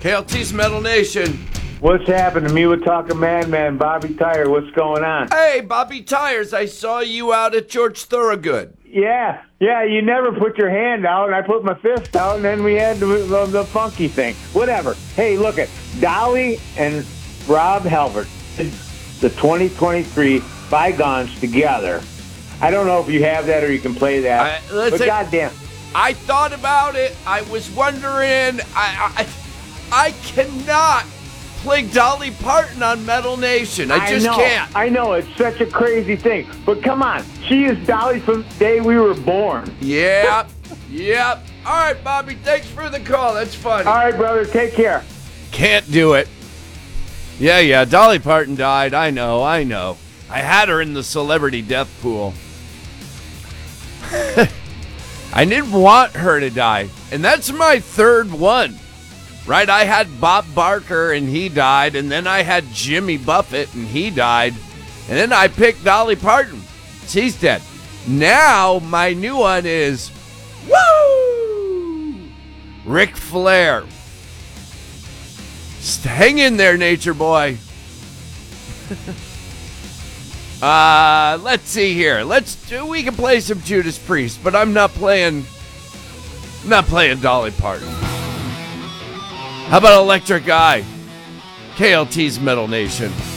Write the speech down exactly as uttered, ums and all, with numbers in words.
K L T's Metal Nation. What's happening? Me with Talking Madman, Bobby Tire. What's going on? Hey, Bobby Tires, I saw you out at George Thorogood. Yeah, yeah, you never put your hand out, and I put my fist out, and then we had the, the, the funky thing. Whatever. Hey, look at Dolly and Rob Halford, the twenty twenty-three Bygones together. I don't know if you have that or you can play that, I, listen, but goddamn. I thought about it. I was wondering. I, I, I cannot play Dolly Parton on Metal Nation. I just I know, can't. I know, it's such a crazy thing. But come on, she is Dolly from the day we were born. Yep, yep. All right, Bobby, thanks for the call. That's funny. All right, brother, take care. Can't do it. Yeah, yeah, Dolly Parton died. I know, I know. I had her in the celebrity death pool. I didn't want her to die. And that's my third one. Right, I had Bob Barker, and he died, and then I had Jimmy Buffett, and he died, and then I picked Dolly Parton. She's dead. Now, my new one is, woo! Ric Flair. Just hang in there, Nature Boy. uh, let's see here. Let's do, we can play some Judas Priest, but I'm not playing, I'm not playing Dolly Parton. How about Electric Eye? K L T's Metal Nation.